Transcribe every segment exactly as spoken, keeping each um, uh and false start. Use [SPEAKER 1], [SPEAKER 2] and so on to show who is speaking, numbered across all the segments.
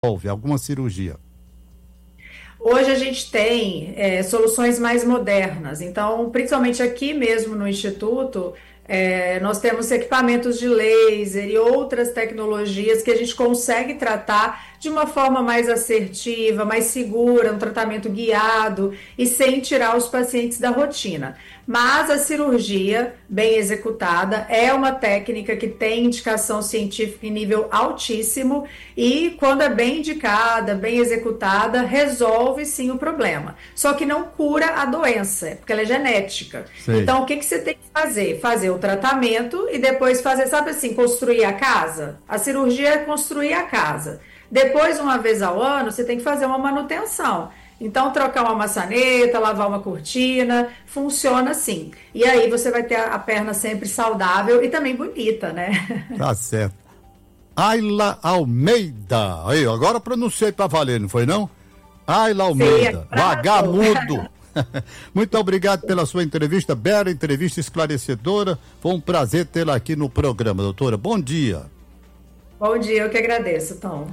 [SPEAKER 1] houve alguma cirurgia?
[SPEAKER 2] Hoje a gente tem é, soluções mais modernas, então, principalmente aqui mesmo no Instituto, é, nós temos equipamentos de laser e outras tecnologias que a gente consegue tratar de uma forma mais assertiva, mais segura, um tratamento guiado e sem tirar os pacientes da rotina. Mas a cirurgia bem executada é uma técnica que tem indicação científica em nível altíssimo e quando é bem indicada, bem executada, resolve sim o problema. Só que não cura a doença, porque ela é genética. Sim. Então o que, que você tem que fazer? Fazer o tratamento e depois fazer, sabe assim, construir a casa? A cirurgia é construir a casa. Depois, uma vez ao ano, você tem que fazer uma manutenção. Então, trocar uma maçaneta, lavar uma cortina, funciona assim. E aí você vai ter a perna sempre saudável e também bonita, né?
[SPEAKER 1] Tá certo. Ayla Almeida. Aí, agora pronunciei pra valer, não foi não? Ayla Almeida. Sim, é vagamudo. Muito obrigado pela sua entrevista, bela entrevista esclarecedora. Foi um prazer tê-la aqui no programa, doutora. Bom dia.
[SPEAKER 2] Bom dia, eu que agradeço, Tom.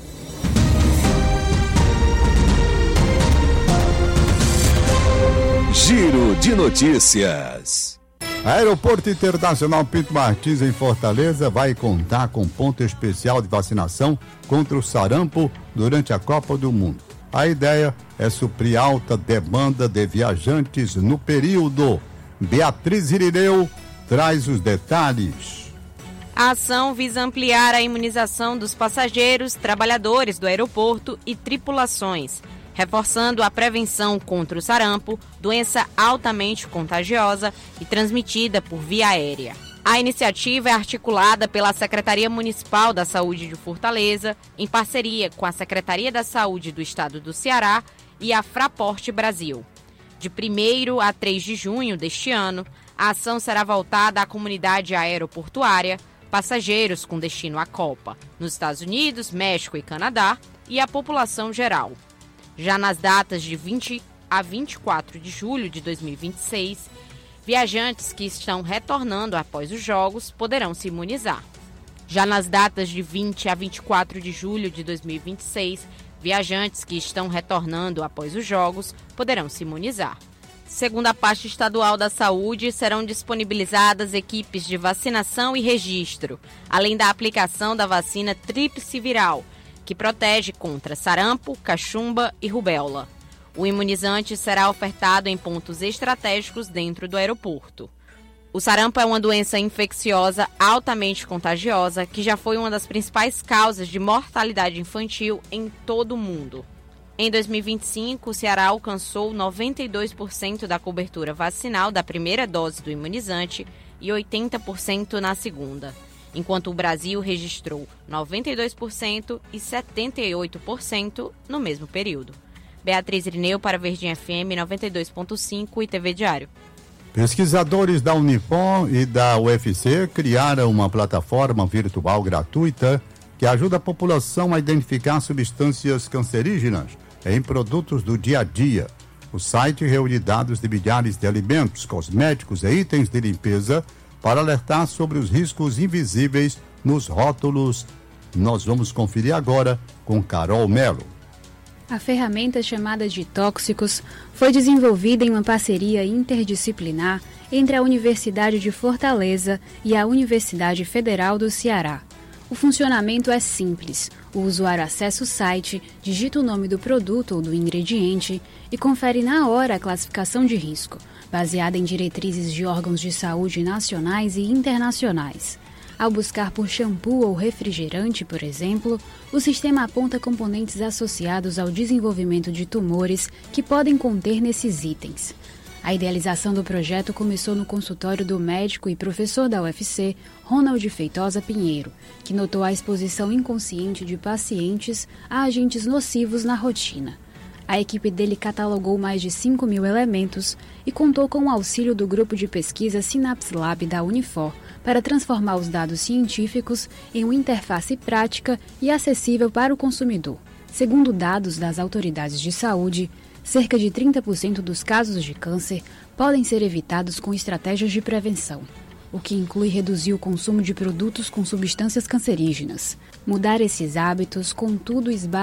[SPEAKER 3] Giro de notícias.
[SPEAKER 1] Aeroporto Internacional Pinto Martins, em Fortaleza, vai contar com ponto especial de vacinação contra o sarampo durante a Copa do Mundo. A ideia é suprir alta demanda de viajantes no período. Beatriz Irineu traz os detalhes.
[SPEAKER 4] A ação visa ampliar a imunização dos passageiros, trabalhadores do aeroporto e tripulações, reforçando a prevenção contra o sarampo, doença altamente contagiosa e transmitida por via aérea. A iniciativa é articulada pela Secretaria Municipal da Saúde de Fortaleza, em parceria com a Secretaria da Saúde do Estado do Ceará e a Fraporte Brasil. De primeiro a três de junho deste ano, a ação será voltada à comunidade aeroportuária, passageiros com destino à Copa, nos Estados Unidos, México e Canadá, e à população geral. Já nas datas de vinte a vinte e quatro de julho de dois mil e vinte e seis, viajantes que estão retornando após os Jogos poderão se imunizar. Já nas datas de vinte a vinte e quatro de julho de dois mil e vinte e seis, viajantes que estão retornando após os Jogos poderão se imunizar. Segundo a pasta estadual da saúde, serão disponibilizadas equipes de vacinação e registro, além da aplicação da vacina tríplice viral, que protege contra sarampo, cachumba e rubéola. O imunizante será ofertado em pontos estratégicos dentro do aeroporto. O sarampo é uma doença infecciosa altamente contagiosa que já foi uma das principais causas de mortalidade infantil em todo o mundo. Em dois mil e vinte e cinco, o Ceará alcançou noventa e dois por cento da cobertura vacinal da primeira dose do imunizante e oitenta por cento na segunda, enquanto o Brasil registrou noventa e dois por cento e setenta e oito por cento no mesmo período. Beatriz Irineu para Verdinha F M noventa e dois ponto cinco e T V Diário.
[SPEAKER 1] Pesquisadores da Unifom e da U F C criaram uma plataforma virtual gratuita que ajuda a população a identificar substâncias cancerígenas em produtos do dia a dia. O site reúne dados de milhares de alimentos, cosméticos e itens de limpeza para alertar sobre os riscos invisíveis nos rótulos. Nós vamos conferir agora com Carol Melo.
[SPEAKER 5] A ferramenta chamada de Tóxicos foi desenvolvida em uma parceria interdisciplinar entre a Universidade de Fortaleza e a Universidade Federal do Ceará. O funcionamento é simples. O usuário acessa o site, digita o nome do produto ou do ingrediente e confere na hora a classificação de risco, baseada em diretrizes de órgãos de saúde nacionais e internacionais. Ao buscar por shampoo ou refrigerante, por exemplo, o sistema aponta componentes associados ao desenvolvimento de tumores que podem conter nesses itens. A idealização do projeto começou no consultório do médico e professor da U F C, Ronald Feitosa Pinheiro, que notou a exposição inconsciente de pacientes a agentes nocivos na rotina. A equipe dele catalogou mais de cinco mil elementos e contou com o auxílio do grupo de pesquisa Synapse Lab da Unifor para transformar os dados científicos em uma interface prática e acessível para o consumidor. Segundo dados das autoridades de saúde, cerca de trinta por cento dos casos de câncer podem ser evitados com estratégias de prevenção, o que inclui reduzir o consumo de produtos com substâncias cancerígenas. Mudar esses hábitos, contudo, esbarra